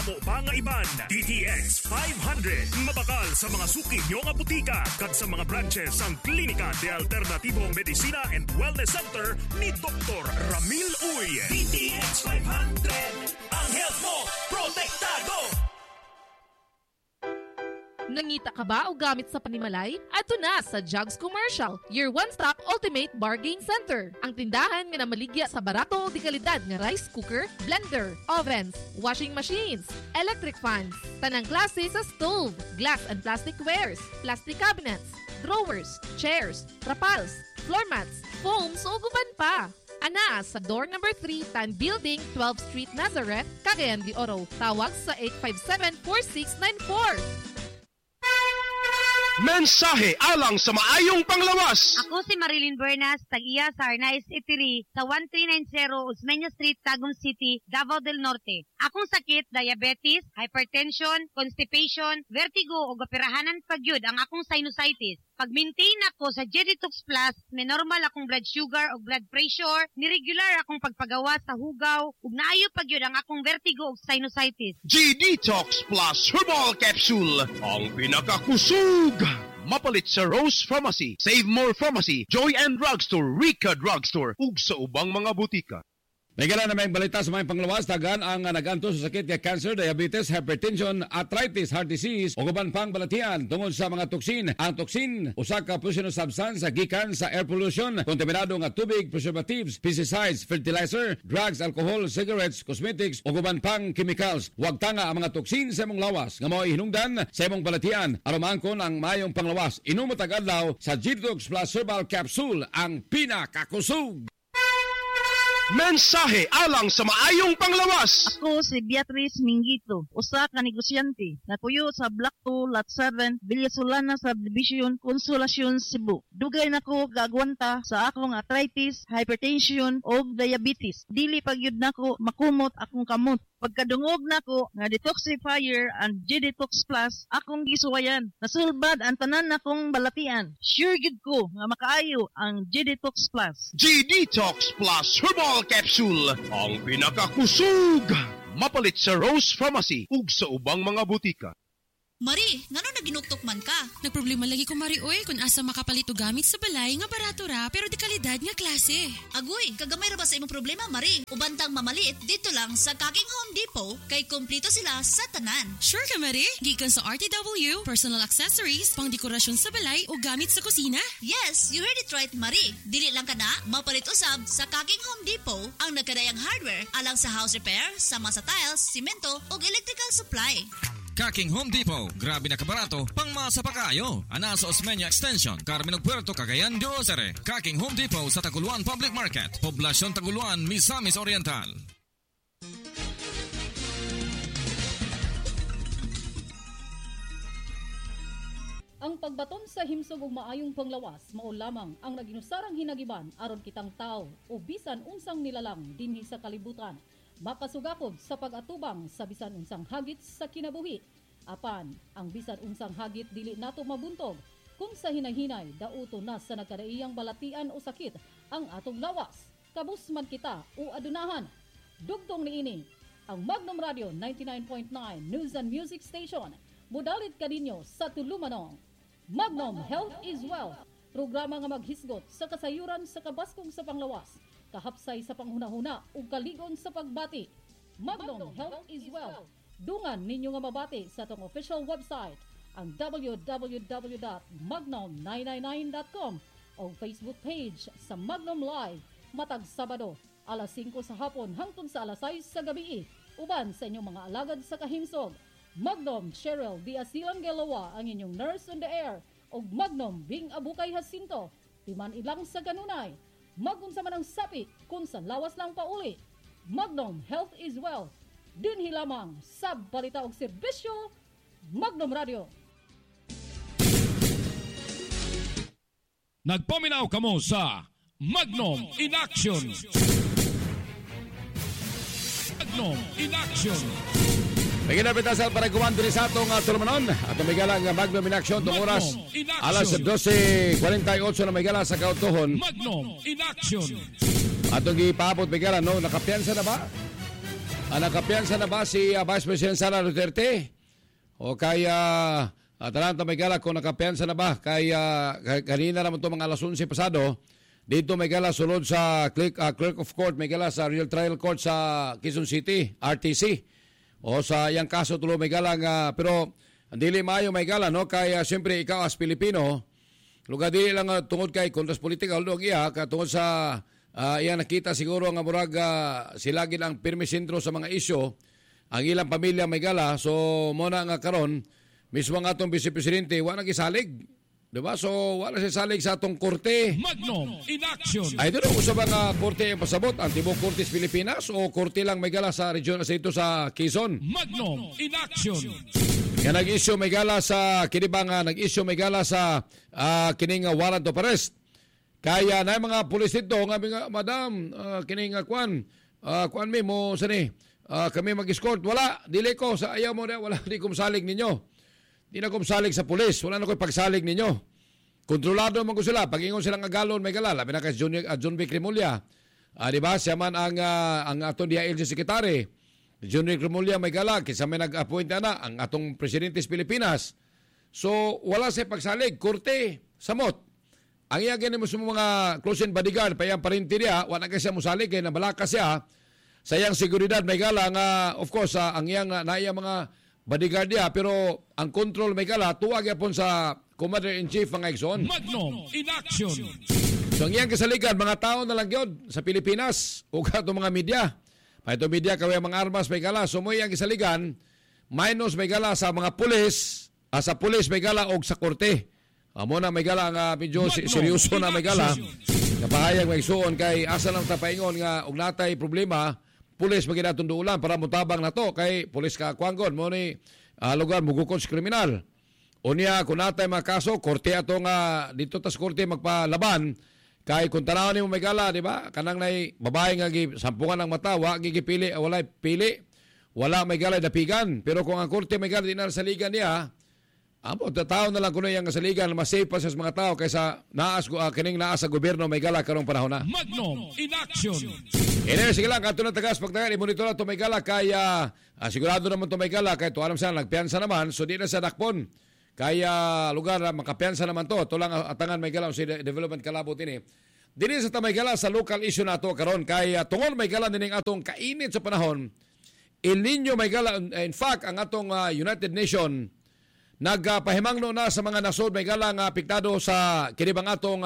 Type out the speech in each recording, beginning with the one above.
mo pa nga iban. DTX 500 mabakal sa mga suki nyo nga butika kag sa mga branches ang Klinika de Alternativo Medicina and Wellness Center ni Dr. Ramil Uy. DTX 500, ang health mo protektado. Nangita ka ba o gamit sa panimalay? Ato na sa Jugs Commercial, your one-stop ultimate bargain center. Ang tindahan nga namaligya sa barato di kalidad nga rice cooker, blender, ovens, washing machines, electric fans, tanang klase sa stove, glass and plastic wares, plastic cabinets, drawers, chairs, trapals, floor mats, foams o guban pa. Ana sa door number 3, Tan Building, 12th Street, Nazareth, Cagayan de Oro. Tawag sa 857-4694. Mensahe alang sa maayong panglawas. Ako si Marilyn Bernas, tag-iya sa Arnaiz Eatery sa 1390 Osmeña Street, Tagum City, Davao del Norte. Akong sakit, diabetes, hypertension, constipation, vertigo o gapirahanan pagyud ang akong sinusitis. Pag-maintain ako sa G-Detox Plus, may normal akong blood sugar o blood pressure, niregular akong pagpagawa sa hugaw, ug naayo pagyud ang akong vertigo o sinusitis. G-Detox Plus Herbal Capsule, ang pinakakusog. Mapalit sa Rose Pharmacy, Save More Pharmacy, Joy and Drugstore, Rica Drugstore, ug sa ubang mga butika. May gala na may balita sa mga panglawas, tagan ang naganto sa sakit ng cancer, diabetes, hypertension, arthritis, heart disease, o guban pang balatian tungod sa mga toksin. Ang toksin, usa ka poisonous substance gikan sa air pollution, kontaminado nga tubig, preservatives, pesticides, fertilizer, drugs, alcohol, cigarettes, cosmetics, o guban pang chemicals. Huwag tanga ang mga toksin sa imong lawas nga mao hinungdan sa imong balatian aron maangkon ang mayong panglawas. Inom matag adlaw sa G-Detox Plus Herbal Capsule, ang pinakakusog. Mensahe alang sa maayong panglawas. Ako si Beatrice Mingito, usa ka negosyante na puyo sa Block 2, Lot 7, Villasolana Subdivision, Consolacion, Cebu. Dugay nako gagwanta sa akong arthritis, hypertension o diabetes. Dili pagyud nako makumot akong kamot. Pagkadungog nako nga detoxifier and G-Detox Plus, akong gisuwayan. Nasulbad ang tanan nakong balatian. Sure gid ko nga makaayo ang G-Detox Plus. G-Detox Plus Herbal Capsule, ang pinakakusog. Mapalit sa Rose Pharmacy ug sa ubang mga butika. Mari, ngano naginuktok man ka? Nagproblema lagi ko, Mari, oy, kung asa makapalit o gamit sa balay nga barato ra, pero di kalidad nga klase. Agoy, kagamay ra ba sa imong problema, Mari? Ubantang mamaliit dito lang sa Kaking Home Depot, kay kompleto sila sa tanan. Sure ka, Mari? Gikan sa RTW, personal accessories, pang dekorasyon sa balay o gamit sa kusina? Yes, you heard it right, Mari. Dili lang ka na, mapalit usab sa Kaking Home Depot ang nagkadayang hardware alang sa house repair, sama sa tiles, simento o electrical supply. Kaking Home Depot, grabe na kabarato, pangmasa pa kayo. Ana sa Osmeña Extension, Carmen Puerto, Cagayan de Oro. Kaking Home Depot sa Taguluan Public Market, Poblasyon Taguluan, Misamis Oriental. Ang pagbaton sa himsog ug maayong panglawas mao lamang ang naginusarang hinagiban aron kitang tao o bisan unsang nilalang dinhi sa kalibutan makasugakod sa pag-atubang sa bisan unsang hagit sa kinabuhi. Apan, ang bisan unsang hagit dili nato mabuntog kung sa hinay-hinay dauto na sa nagkadaiyang balatian o sakit ang atong lawas. Kabus man kita o adunahan. Dugtong niini ang Magnum Radio 99.9 News and Music Station. Mudalit kadinyo sa tulumanong Magnum Health is Wealth. Programa nga maghisgot sa kasayuran sa kabaskong sa panglawas, kahapsay sa panghunahuna ug kaligon sa pagbati. Magnum Health is Wealth. Dungan ninyo nga mabati sa atong official website, ang www.magnum999.com o Facebook page sa Magnum Live matag Sabado alas 5 sa hapon hangtod sa alas 6 sa gabi. Uban sa inyong mga alagad sa kahimsog, Magnum Cheryl Diasilan Gelawa ang inyong nurse on the air o Magnum Bing Abukay Jacinto, timan ilang sa kanunay. Magunsa man ang sapi kung sa lawas lang pauli. Magnum Health is Wealth. Dinhi lamang sa balita og serbisyo, Magnum Radio. Nagpaminaw kamo sa Magnum in Action. Magnum in Action. May ginapitasan para kumando rin sa atong tulumanon. At may galang Magnum in Action itong oras. Alas 12:48 na may gala sa kautuhon. Magnum in Action. Atong ipapot may gala, no? Nakapiyansa na ba? Nakapiyansa na ba si Vice President Sara Duterte? O kaya Atalanta may gala kung nakapiyansa na ba? Kaya kanina naman ito mga alas 11 pasado. Dito may gala sulod sa Clerk of Court, may gala sa Real Trial Court sa Quezon City, RTC. O sa iyang kaso tulo may gala nga, pero dili maayo may gala, no? Kaya siyempre ikaw as Pilipino, lugar dili lang tungod kay kontras politika, hulog iya, katungod sa iya nakita siguro nga murag sila gid ang pirmi sentro sa mga isyu, ang ilang pamilya may gala, so muna nga karon mismo nga atong Vice Presidente wala gisalig. Diba? So, wala siya salig sa atong korte. Magnum in action. Ay, doon sa mga korte yung pasabot, ang Tibok Kortes Pilipinas o korte lang may gala sa region sa ito sa Quezon? Magnum in action. Nga nag-issue may gala sa, kinibang nag-issue may gala sa kining warrant of arrest. Kaya na mga pulis dito, nga madam, kining kwan mi mo, sani, kami mag-escort. Wala, dili ko, sa ayaw mo na, wala, di kumsalig ninyo. Di na kumsalig sa pulis. Wala na ko'y pagsalig ninyo. Kontrolado man ko sila. Pag-ingon silang agalon, may gala. Labi na kay John Vic Remulla. Diba? Siya man ang atong DILG Secretary. John Vic Remulla may gala. Kisa may nag-appoint na ang atong Presidente sa Pilipinas. So, wala siya pagsalig. Korte, samot. Ang iya ganyan mo sa mga close-in bodyguard, payang parintirya, wala ka siya musalig. Kaya nabalaka siya. Sa iyang seguridad may gala nga, of course, ang iyang naiyang mga bodyguard niya, pero ang control may kala, tuwag yapon sa Commander-in-Chief mga Exxon. Magnum in action. So ang iyang kasaligan, mga tao na lang yun sa Pilipinas, o kato mga media. Pa ito media, kaway mga armas may kala. So mo iyang kasaligan, minus may kala sa mga pulis, sa pulis may kala o sa korte. Amo na may kala nga medyo seryoso na may kala. Napahayag may suon kay asa lang tapaingon nga og natay problema, pulis magidatong duulan para mutabang na to kay pulis ka kuanggon mo ni lugar mugukon sa kriminal. Unya kung natay mga kaso, korte ato nga dito tas korte magpalaban kay kung tanaw nimo may gala, di ba? Kanang nay babae nga sampungan ng mata, wa gigipili, wala pili. Wala may gala dapigan, pero kung ang korte may gala di na sa liga niya, amo tao na lang kuno yang sa liga mas safe pa sa mga tao kaysa kining naas sa gobyerno may gala karong panahon na. Magnum in action. Sige lang, kanto na tagas pagtagal, i-monitor na ito may gala, kaya sigurado naman ito may gala, kaya ito alam siya, nagpiyansa naman, so di na sa dakpon. Kaya lugar, makapiyansa naman to. Ito lang atangan may gala, si Development Kalabot ini. Dili sa tamay gala sa local issue na ito karon, kaya tungol may gala din atong kainit sa panahon. El Nino may gala, in fact, ang atong United Nation, nagpahimangno na sa mga nasod may gala nga apektado sa kinibang atong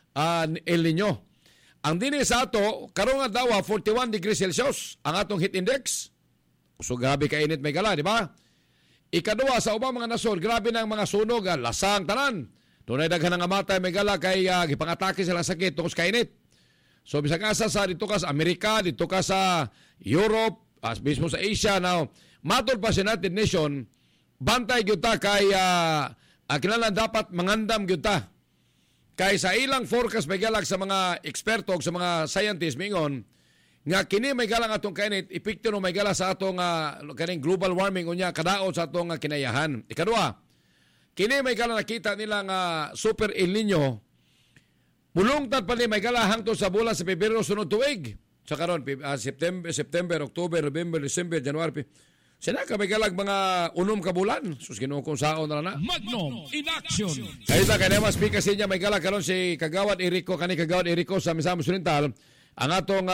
El Nino. Ang dini sa ato, karong nga daw 41 degrees Celsius ang atong heat index. So grabe kainit may gala, di ba? Ikaduwa sa ubang mga nasod, grabe na ang mga sunog, lasang tanan. Tunay daghan nga matay may gala kay gipangatake silang sakit tungkol sa kainit. So bisag asa sa dito ka sa Amerika, dito ka sa Europe, mismo sa Asia now, matod pa sa United Nation, bantay gyud ta kay kinahanglan dapat mangandam gyud ta. Kay sa ilang forecast may galag sa mga eksperto o sa mga scientists mingon nga kini may galang atong kainit epekto no may gala sa atong kaning global warming unya kadaot sa atong kinayahan. Ikaduha, kini may gala nakita nila nga super El Nino mulungtad pa ni may gala hangtod sa bulan sa Pebrero sunod tuig. Sa karon September, October, November, December, January. Sina ka may galag mga unom ka bulan. Sus Ginoo kung saon na. Magnum in action. Kaya kaya mas speaker siya may galag karon si Kagawad Erico sa Misamis Oriental. Ang atong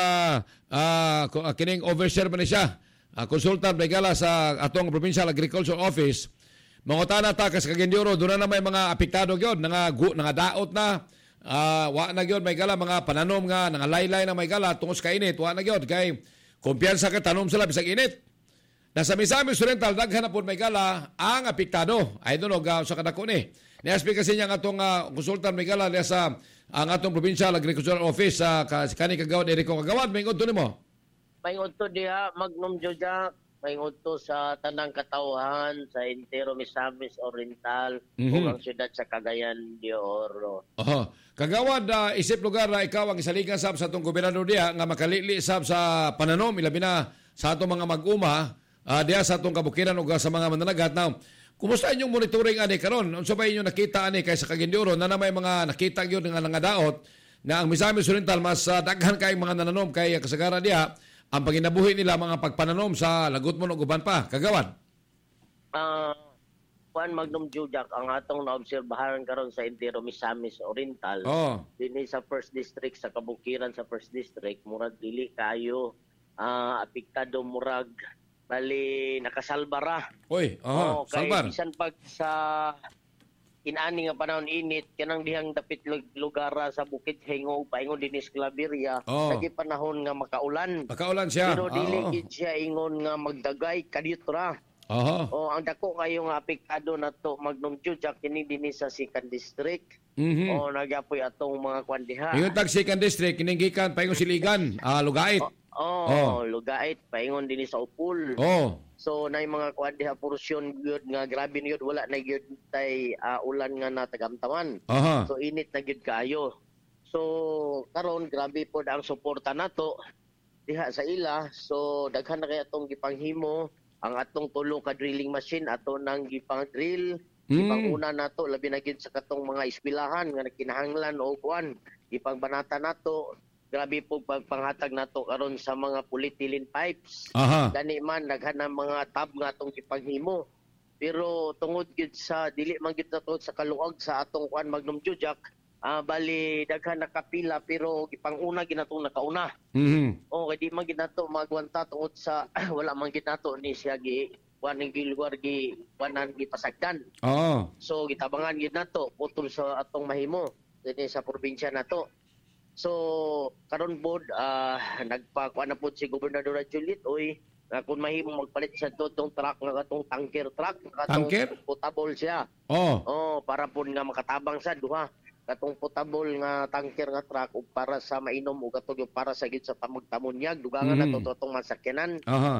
kining overseer man siya. Consultant may gala sa atong Provincial Agriculture Office. Mangutana ta kas Cagayan doon na may mga apektado gyud nga daot na wa na gyud may gala mga pananom nga nangalaylay na may gala tungos ka init wa na gyud kay kumpiyansa ka tanom sila bisag init. Nasa Misamis Oriental, daghan na po may gala ang apektado. I don't know, sa kadako ni. Niaspi kasi niya ang atong konsultan may gala sa ang atong Provincial Agricultural Office sa kani Kagawad Erico. Kagawad, may ngodto ni mo? May ngodto diha, Magnum Jojak. May ngodto sa tanang katauhan, sa entero Misamis Oriental, ug ang siyudad sa Cagayan de Oro. Kagawad, isip lugar na ikaw ang isaligan sab sa atong gobernador diha nga makalili sab sa pananom, ilabi na sa atong mga mag-uma, diya sa atong kabukiran o sa mga mananagat. Now, kumusta inyong monitoring ani karon? Unsa ba inyong nakita ani kay sa Cagayan de Oro na may mga nakita gyud nga nangadaot na ang Misamis Oriental mas daghan kay mga nananom kay kasagaran diha ang panginabuhi nila mga pagpananom sa lagot mo no guban pa, kagawad? Juan Magnum Jujak, ang atong naobserbahan karon sa Entero Misamis Oriental. Dinhi sa 1st District, sa kabukiran sa 1st District, murag dili kayo apektado murag bali nakasalbara. Salbar. Bisan pag sa inani nga panahon init, kanang dihang dapit lugar sa Bukid Hingog, paingon din sa Claveria, lagi panahon nga makaulan. Makaulan siya. Pero dili gid siya ingon nga magdagay kadiyutra. Ang dako kayo nga apektado na to Magnum Jujak kini dinhi sa 2nd District. Nagyapoy atong mga kwandiha. Yung tag 2nd District kiningikan paingon Siligan, Lugait. Lugait paingon dinhi sa Upol. So nay mga kwandiha porsyon gyud nga grabe gyud, wala na gyud tay ulan nga natagamtaman. So init na gyud kaayo. So karon grabe pod ang suporta nato diha sa ila. So daghan na kay atong gipanghimo ang atong tulo ka drilling machine ato nang gipang-drill. Ipanguna nato labi na gid sa katong mga eskwelahan nga kinahanglan o kuan. Ipangbanata nato, grabe po pagpanghatag nato karon sa mga polyethylene pipes. Gani man daghan na mga tab nga atong ipanghimo. Pero tungod gid sa dili man gid nato sa kaluag sa atong kuan Magnum Jujak, bali daghan nakapila pero gipanguna ginatong nakauna. Kay di man ginato magwanta tungod sa wala man ginato ni siya gi kuaning lugar gi kuanan gipasagdan. So gitabangan gid nato putol sa atong mahimo dinhi sa probinsya nato. So karon pod nagpakuan na pod si Gobernador Juliet kung mahimo magpalit sa totong truck nga katong tanker truck, katong potable siya. Para pod nga makatabang sa duha katong potable nga tanker nga truck ug para sa mainom ug katong para sa gid sa tamog-tamunyag dugangan na totong masakyanan.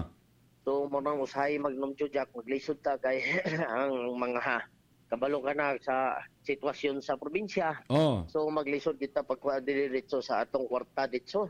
So mo nang usahay Magnum Jujak maglisod ta kay ang mga kabalo ka na sa sitwasyon sa probinsya. So maglisod kita pagkuha diretso sa atong kwarta ditso.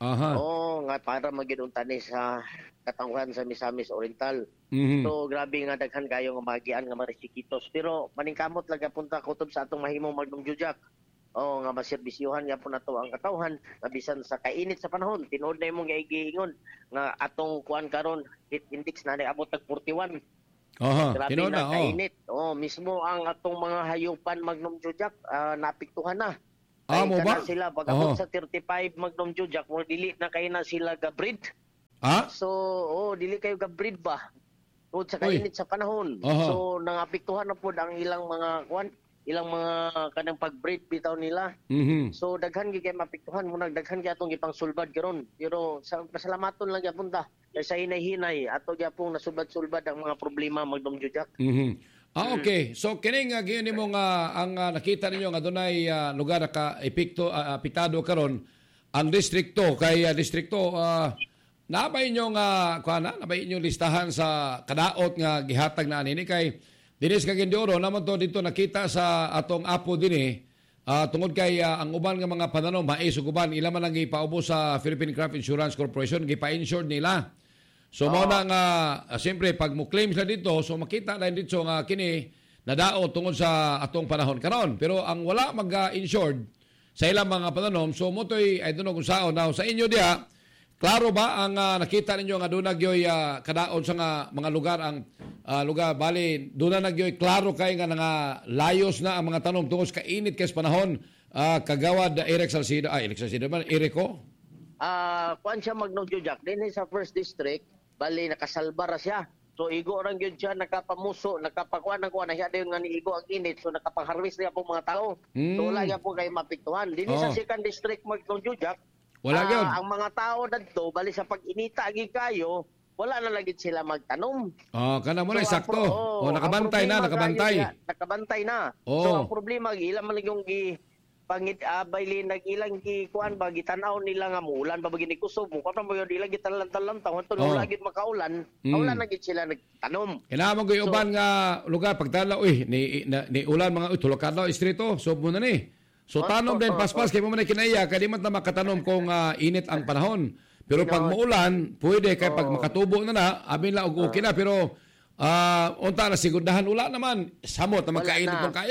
Nga para magiduntani sa katanghan sa Misamis Oriental. So grabe nga daghan kayo nga magian nga marisikitos pero maningkamot lang punta kutob sa atong mahimong Magnum Jujak. Nga maserbisyuhan nga po nato ang katawhan nga bisan sa kainit sa panahon tinuod na imong giingon nga atong kuan karon heat index na abot tag 41. Grabe na kainit. Mismo ang atong mga hayupan Magnum Jujak naapektuhan na. Mo ba? Sila pag abot sa 35 Magnum Jujak mo dili na kay na sila gabrid. So dili kayo gabrid ba? Tungod sa kainit sa panahon. So nangapektuhan na pod ang ilang mga kuan, ilang mga kanang pag-breed bitaw nila. So daghan gyud kay mapektuhan mo daghan gyud atong gipangsulbad karon. Pero sa pasalamaton lang gyapon ta. Kay sa hinay-hinay ato gyapon nasulbad-sulbad ang mga problema Magnum Jujak. Okay. So kining giyon nimo nga ang nakita ninyo nga dunay lugar ka apektado karon ang distrikto kay distrikto nabay inyo nga kuana nabay inyo listahan sa kadaot nga gihatag na ani kay dinis kag Indoro naman to dito nakita sa atong apo dinhi tungod kay ang uban nga mga pananom mais ug uban ila man ang gipaubo sa Philippine Crop Insurance Corporation gipa-insured nila. So mo na nga siyempre pag mo claim sila dito so makita na dito nga kini nadaot tungod sa atong panahon karon pero ang wala mag-insured sa ilang mga pananom so mo toy I don't know kung sao now sa inyo diha klaro ba ang nakita ninyo nga doon nagyoy kadaon sa nga mga lugar ang lugar bali doon na nagyoy klaro kay nga nga layos na ang mga tanom tungod sa kainit kay panahon kagawad Eric Salcido man Erico kuan siya Magnum Jujak dinhi sa 1st District bali nakasalbara siya. So igo orang gyud siya nakapamuso, nakapakuan ng kuan hiya dayon nga niigo ang init so nakapang-harvest niya po mga tao. So wala niya po kay mapektuhan. Dinhi sa 2nd District Magnum Jujak. Wala gyud. Ang mga tao dadto bali sa pag-inita agi kayo, wala na lagi sila magtanom. Kana mo na sakto. Nakabantay Nakabantay na. So ang problema ila man yung pangit bayli nagilang kuan ba gitanaw nila nga muulan ba bagini kusob mo kuno ba ilang gitalan-talan taon to wala gid makaulan wala na gid sila nagtanom kinahanglan gyud uban nga lugar pagtala ni ulan mga tulokadlaw istrito sob mo na ni so tanom din paspas kay mo man kinaya kay di man ta makatanom kung init ang panahon pero pag muulan pwede kay pag makatubo na abin la og okay na pero unta na sigurdahan ula naman samot na magkainit pang kayo.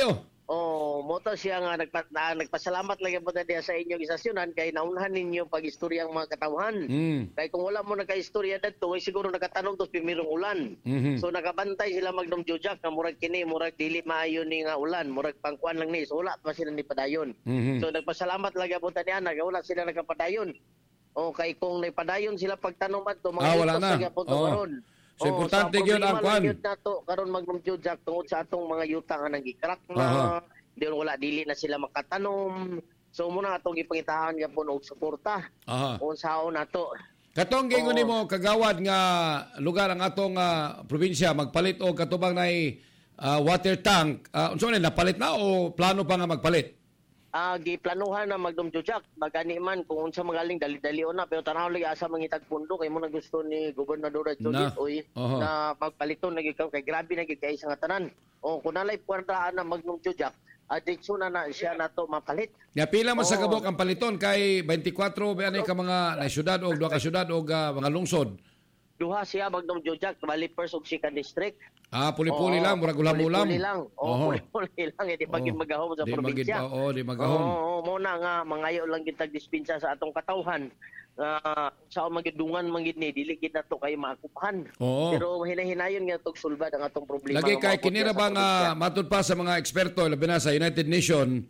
mo to siya nga nagpasalamat lang po diya sa inyong istasyonan kay naunahan ninyo pag-istorya ang mga katawhan. Kay kung wala mo naka-istorya dadto, siguro nakatanong tos pimirong ulan. So nakabantay sila Magnom Jojak nga murag kini, murag dili maayo ni nga ulan, murag pangkuan lang ni. So wala pa sila ni padayon. So nagpasalamat lang po diya na wala sila nakapadayon. Kay kung nagpadayon sila pagtanong adto mga wala na. So importante gyud ang kwan. Nato karon Magnom Jojak tungod sa atong mga yuta nga nagikrak na, dili na sila makatanom. So muna atong gipangitahan gyapon og suporta. Unsaon nato. Katong gingon nimo kagawad nga lugar ang atong probinsya magpalit og katubang nay water tank. Unsa man napalit na o plano pa nga magpalit? Giplanuhan na Magnom Jojak magani man kung unsa magaling dali-dalion na pero tanaw lagi asa mangitag pundo kay mo na gusto ni Gobernador Julit na magpaliton na gikaw kay grabe na gid kay nga tanan. Kung nalay puwerdaan na Magnom Jojak adikso na siya nato mapalit. Ya pila man sa kabok ang paliton kay 24 ba ani ka mga na syudad o duha ka syudad o mga lungsod. Duha siya Magnom Jojak bali first og second district. Puli-puli lang, murag ulam-ulam. Puli lang. Puli lang. Di pagin magahom sa probinsya. Di magahom. Muna nga, mangayo lang kitag dispensa sa atong katawhan. Sa magidungan mangid ni, dili kita to kayo maakupahan. Pero hinahinayon nga itong sulbad ang atong problema. Lagi kay kinira ba nga matud pa sa mga eksperto, labi na sa United Nations,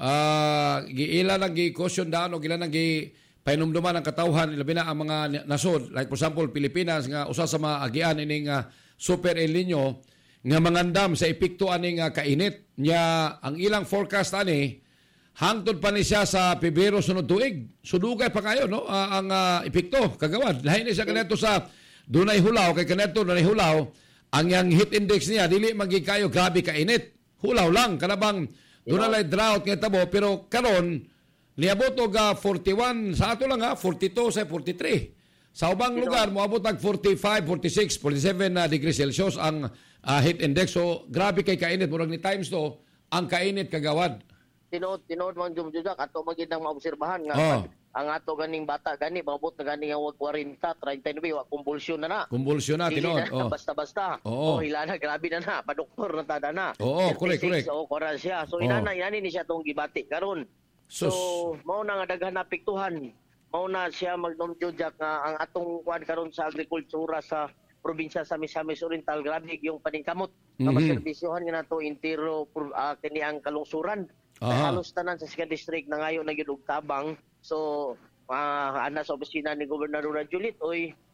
giila nang gi-caution daan o gila nang painumduman ang katawhan, labi na ang mga nasod. Like for example, Pilipinas, nga usa sa mga agian ining Super El Nino nga mangandam sa epekto aning kainit nya ang ilang forecast ani hangtod pa ni siya sa Pebrero sunod tuig. Sudugay pa kayo no ang epekto kagawad. Lahi ni siya kanadto sa dunay hulaw kay kanadto dunay hulaw ang yang heat index niya dili magikayo grabe kainit. Hulaw lang kanabang dunay drought nga tabo pero karon niabot og 41 sa ato lang 42 sa 43. Sa ubang lugar, moabot ang 45, 46, 47 degrees Celsius ang heat index. So, grabe kay kainit. Murag ni times to, ang kainit kagawad. Tinood man Jojak, ato magindang maobserbahan nga. Ang ato ganing bata, maabot na ganing 40, 39, kumbulsyon na. Kumbulsyon na, tinood. Basta-basta. Hilana, grabe na. Padoktor na tada na. Correct. Koral siya. So, inani ni siya itong gibati karon. So, mao na nga daghan na piktuhan. Mauna siya Magnom Jojak nga ang atong kuan karon sa agrikultura sa probinsya sa Misamis Oriental grabe yung paningkamot nga maserbisyohan nga nato intero kini ang kalungsuran. Halos tanan sa second district na ngayon na gyud og tabang. So ana sa opisina ni Gobernador Julit